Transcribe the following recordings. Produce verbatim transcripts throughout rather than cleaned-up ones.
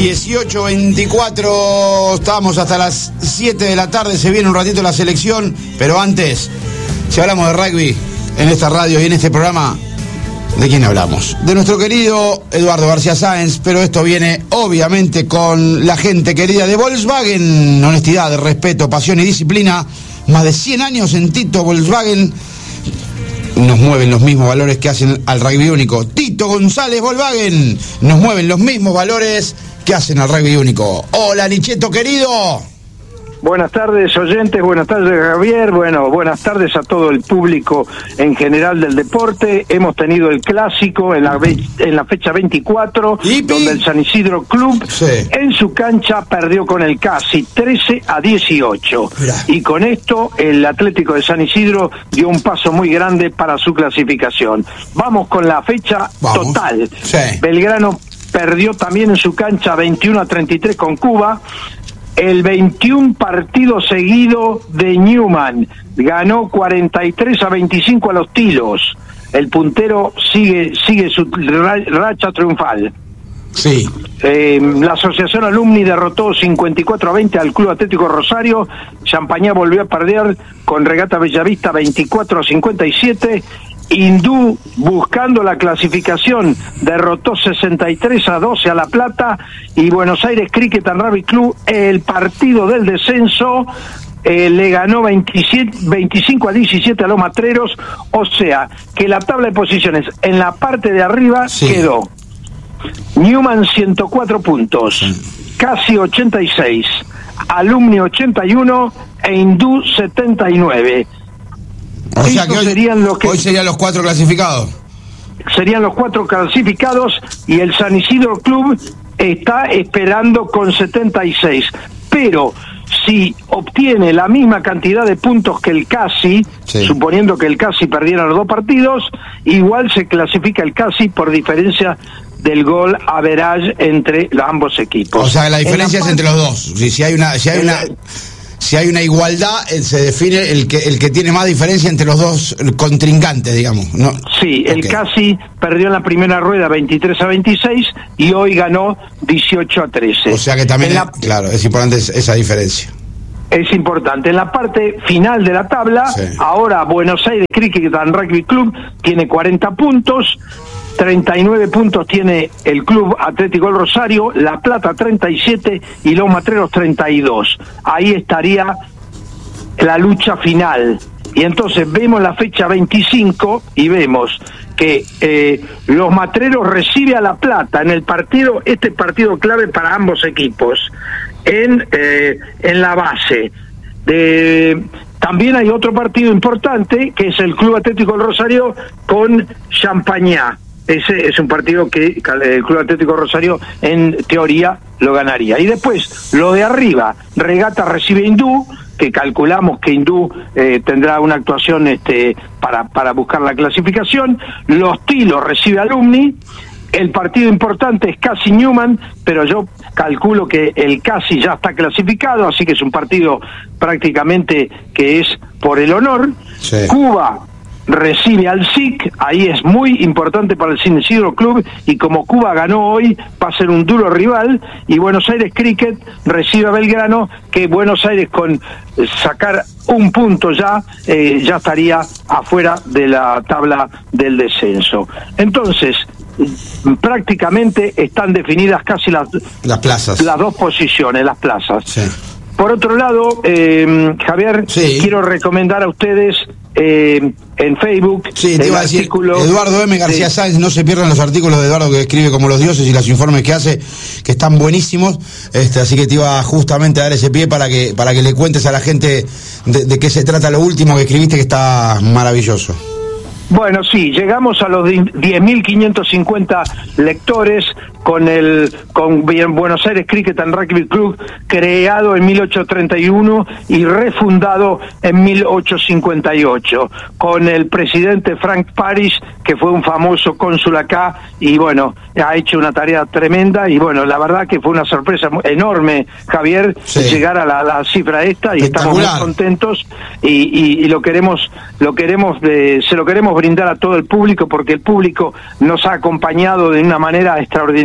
dieciocho veinticuatro, estamos hasta las siete de la tarde, se viene un ratito la selección, pero antes, si hablamos de rugby en esta radio y en este programa, ¿de quién hablamos? De nuestro querido Eduardo García Sáenz, pero esto viene obviamente con la gente querida de Volkswagen. Honestidad, respeto, pasión y disciplina. Más de cien años en Tito Volkswagen. Nos mueven los mismos valores que hacen al rugby único. Tito González Volkswagen. Nos mueven los mismos valores que hacen al rugby único. Hola, Nicheto querido. Buenas tardes, oyentes, buenas tardes, Javier, bueno, buenas tardes a todo el público en general del deporte. Hemos tenido el clásico en la, en la fecha veinticuatro, ¿Ipi? Donde el San Isidro Club sí. en su cancha perdió con el Casi trece a dieciocho. Mirá. Y con esto el Atlético de San Isidro dio un paso muy grande para su clasificación. Vamos con la fecha Vamos. total. Sí. Belgrano perdió también en su cancha veintiuno a treinta y tres con Cuba. El veintiún partido seguido de Newman, ganó cuarenta y tres a veinticinco a los Tilos. El puntero sigue sigue su racha triunfal. Sí. Eh, la Asociación Alumni derrotó cincuenta y cuatro a veinte al Club Atlético Rosario. Champañá volvió a perder con Regata Bellavista veinticuatro a cincuenta y siete. Hindú, buscando la clasificación, derrotó sesenta y tres a doce a La Plata. Y Buenos Aires Cricket and Rugby Club, el partido del descenso, eh, le ganó veintisiete, veinticinco a diecisiete a los Matreros. O sea, que la tabla de posiciones en la parte de arriba sí. quedó Newman ciento cuatro puntos, sí. Casi ochenta y seis, Alumni ochenta y uno e Hindú setenta y nueve. O sea que hoy serían, los que, hoy serían los cuatro clasificados. Serían los cuatro clasificados y el San Isidro Club está esperando con setenta y seis. Pero si obtiene la misma cantidad de puntos que el Casi, sí. suponiendo que el Casi perdiera los dos partidos, igual se clasifica el Casi por diferencia del gol average entre los ambos equipos. O sea, la diferencia en la es parte... entre los dos. Si, si hay una... Si hay una... Si hay una igualdad, se define el que el que tiene más diferencia entre los dos contrincantes, digamos, ¿no? Sí, el okay. Casi perdió en la primera rueda veintitrés a veintiséis y hoy ganó dieciocho a trece. O sea que también, la... es, claro, es importante esa diferencia. Es importante. En la parte final de la tabla, sí. ahora Buenos Aires Cricket and Rugby Club tiene cuarenta puntos, treinta y nueve puntos tiene el Club Atlético del Rosario, La Plata treinta y siete y los Matreros treinta y dos. Ahí estaría la lucha final. Y entonces vemos la fecha veinticinco y vemos que eh, los Matreros recibe a La Plata en el partido, este partido clave para ambos equipos, en, eh, en la base. De, también hay otro partido importante que es el Club Atlético del Rosario con Champañá. Ese es un partido que el Club Atlético Rosario en teoría lo ganaría. Y después, lo de arriba, Regata recibe Hindú, que calculamos que Hindú eh, tendrá una actuación este para, para buscar la clasificación. Los Tilos recibe Alumni. El partido importante es Casi Newman, pero yo calculo que el Casi ya está clasificado, así que es un partido prácticamente que es por el honor. Sí. Cuba recibe al S I C, ahí es muy importante para el San Isidro Club, y como Cuba ganó hoy, va a ser un duro rival. Y Buenos Aires Cricket recibe a Belgrano, que Buenos Aires con sacar un punto ya, eh, ya estaría afuera de la tabla del descenso. Entonces, prácticamente están definidas casi las, las plazas, las dos posiciones, las plazas. Sí. Por otro lado, eh, Javier, sí. quiero recomendar a ustedes eh, en Facebook sí, te el iba a decir, artículo... Eduardo M. García sí. Sáenz, no se pierdan los artículos de Eduardo que escribe como los dioses y los informes que hace, que están buenísimos, este, así que te iba justamente a dar ese pie para que para que le cuentes a la gente de, de qué se trata lo último que escribiste, que está maravilloso. Bueno, sí, llegamos a los diez mil quinientos cincuenta lectores con el con Buenos Aires Cricket and Rugby Club, creado en mil ochocientos treinta y uno y refundado en mil ochocientos cincuenta y ocho, con el presidente Frank Parish, que fue un famoso cónsul acá, y bueno, ha hecho una tarea tremenda, y bueno, la verdad que fue una sorpresa enorme, Javier, sí. llegar a la, la cifra esta, y estamos muy contentos, y, y, y lo queremos, lo queremos, eh, se lo queremos brindar a todo el público, porque el público nos ha acompañado de una manera extraordinaria.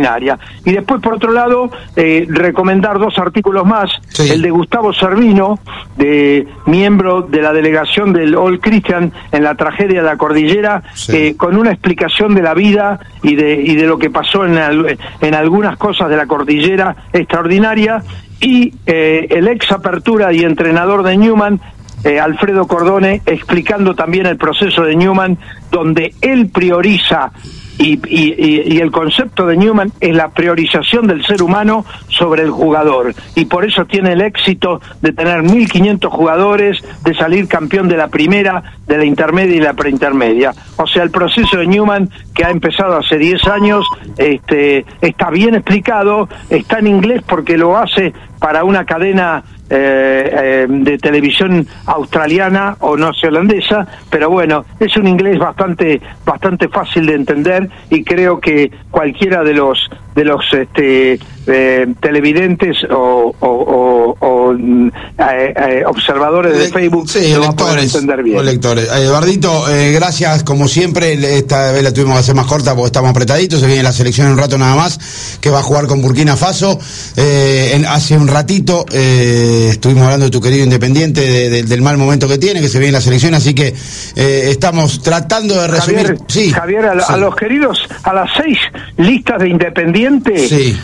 extraordinaria. Y después, por otro lado, eh, recomendar dos artículos más, sí. El de Gustavo Servino, de miembro de la delegación del All Christian en la tragedia de la cordillera, sí. eh, con una explicación de la vida y de, y de lo que pasó en, el, en algunas cosas de la cordillera extraordinaria, y eh, el ex apertura y entrenador de Newman, Eh, Alfredo Cordone, explicando también el proceso de Newman, donde él prioriza, y, y, y el concepto de Newman es la priorización del ser humano sobre el jugador, y por eso tiene el éxito de tener mil quinientos jugadores, de salir campeón de la primera, de la intermedia y la preintermedia. O sea, el proceso de Newman, que ha empezado hace diez años, este, está bien explicado, está en inglés porque lo hace para una cadena Eh, eh, de televisión australiana o neozelandesa, pero bueno, es un inglés bastante bastante fácil de entender, y creo que cualquiera de los de los este eh, televidentes o, o, o, o eh, eh, observadores de Facebook sí, lo va a poder entender bien. Lectores. Eduardito, eh, gracias como siempre. Esta vez la tuvimos que hacer más corta porque estamos apretaditos. Se viene la selección en un rato nada más, que va a jugar con Burkina Faso. Eh, en, hace un ratito eh, estuvimos hablando de tu querido Independiente, de, de, del mal momento que tiene, que se viene la selección, así que eh, estamos tratando de resumir. Javier, sí, Javier a, sí. a los queridos, a las seis listas de Independiente, sí.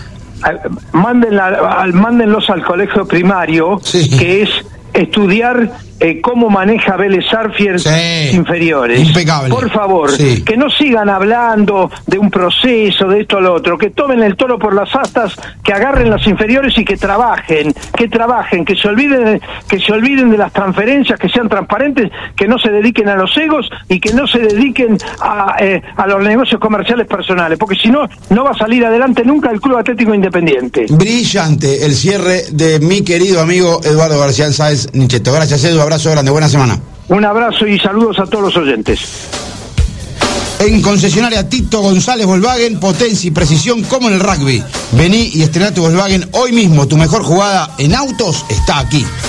Mándenla, mándenlos al colegio primario, sí. Que es estudiar eh, cómo maneja Vélez Sarsfield sí. inferiores. Impecable. Por favor, sí. Que no sigan hablando de un proceso, de esto o lo otro, que tomen el toro por las astas, que agarren las inferiores y que trabajen, que trabajen, que se olviden, que se olviden de las transferencias, que sean transparentes, que no se dediquen a los egos y que no se dediquen a, eh, a los negocios comerciales personales, porque si no, no va a salir adelante nunca el Club Atlético Independiente. Brillante el cierre de mi querido amigo Eduardo García Sáez Nicheto. Gracias, Edu. Abrazo grande, buena semana. Un abrazo y saludos a todos los oyentes. En concesionaria Tito González Volkswagen, potencia y precisión como en el rugby. Vení y estrená tu Volkswagen hoy mismo. Tu mejor jugada en autos está aquí.